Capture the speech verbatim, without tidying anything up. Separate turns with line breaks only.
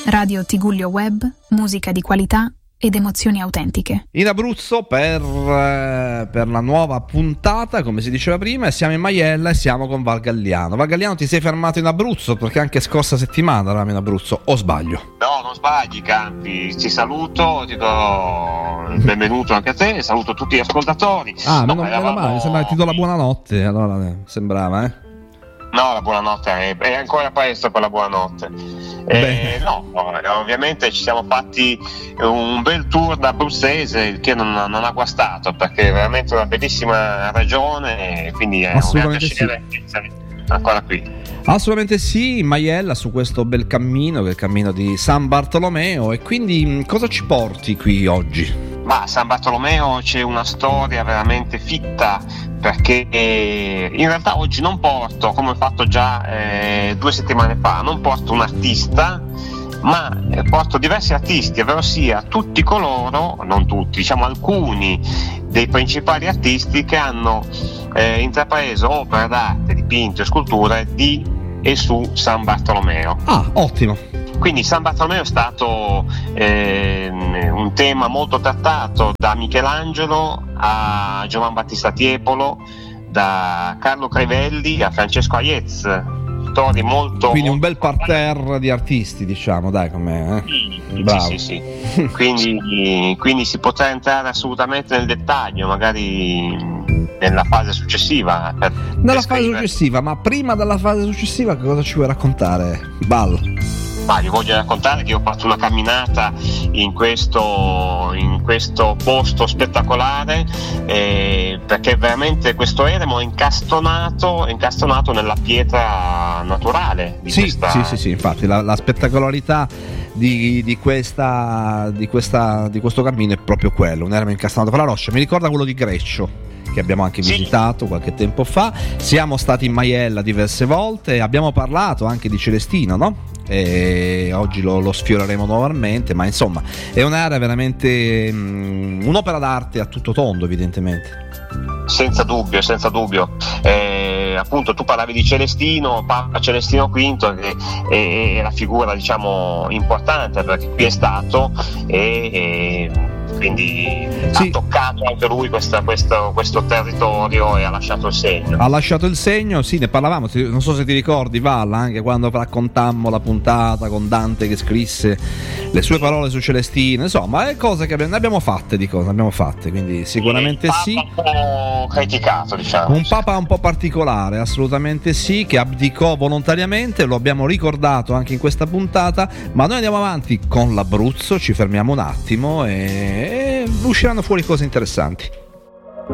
Radio Tigullio Web, musica di qualità ed emozioni autentiche.
In Abruzzo per, eh, per la nuova puntata, come si diceva prima, siamo in Maiella e siamo con Val Galliano. Val Galliano, ti sei fermato in Abruzzo perché anche scorsa settimana eravamo in Abruzzo, o sbaglio?
No, non sbagli Campi, ti saluto, ti do il benvenuto anche a te, saluto tutti gli ascoltatori.
Ah,
no,
meno,
eravamo...
meno male, sembra che ti do la buonanotte, allora eh, sembrava, eh?
No, la buonanotte è, è ancora presto per la buonanotte. Eh, no, ovviamente ci siamo fatti un bel tour da abruzzese, il che non, non ha guastato, perché è veramente una bellissima regione, e quindi è un grande piacere essere ancora qui.
Assolutamente sì, in Maiella, su questo bel cammino, che è il cammino di San Bartolomeo. E quindi cosa ci porti qui oggi?
Ma a San Bartolomeo c'è una storia veramente fitta, perché eh, in realtà oggi non porto, come ho fatto già eh, due settimane fa, non porto un artista, ma eh, porto diversi artisti, ovvero sia tutti coloro, non tutti, diciamo alcuni dei principali artisti che hanno eh, intrapreso opere d'arte, dipinti o sculture di e su San Bartolomeo.
Ah, ottimo.
Quindi San Bartolomeo è stato eh, un tema molto trattato da Michelangelo a Giovan Battista Tiepolo, da Carlo Crivelli a Francesco Aiez. Storie molto.
Quindi
molto
un bel parterre di artisti, diciamo, dai, com'è, eh?
Sì,
bravo.
Sì, sì, sì. quindi, quindi si potrà entrare assolutamente nel dettaglio, magari nella fase successiva. Per
nella fase successiva, ma prima della fase successiva, che cosa ci vuoi raccontare, Val?
Ma vi voglio raccontare che ho fatto una camminata in questo, in questo posto spettacolare, eh, perché veramente questo eremo è incastonato, incastonato nella pietra naturale di
sì,
questa...
sì, sì, sì, infatti la, la spettacolarità di, di, questa, di, questa, di questo cammino è proprio quello, un eremo incastonato con la roccia. Mi ricorda quello di Greccio, che abbiamo anche visitato sì. qualche tempo fa. Siamo stati in Maiella diverse volte, abbiamo parlato anche di Celestino, no? E oggi lo, lo sfioreremo nuovamente, ma insomma è un'area veramente um, un'opera d'arte a tutto tondo, evidentemente.
Senza dubbio, senza dubbio. Eh, appunto tu parlavi di Celestino, Papa Celestino V, che è, è la figura, diciamo, importante, perché qui è stato e, e quindi sì. ha toccato anche lui questa, questo, questo territorio e ha lasciato il segno.
Ha lasciato il segno, sì, ne parlavamo, non so se ti ricordi, Val, anche quando raccontammo la puntata con Dante che scrisse le sue parole su Celestino, insomma, è cose che abbiamo, ne abbiamo fatte di cose, ne abbiamo fatte, quindi sicuramente sì.
Un po' criticato, diciamo.
Un papa un po' particolare, assolutamente sì, che abdicò volontariamente, lo abbiamo ricordato anche in questa puntata, ma noi andiamo avanti con l'Abruzzo, ci fermiamo un attimo e e usciranno fuori cose interessanti.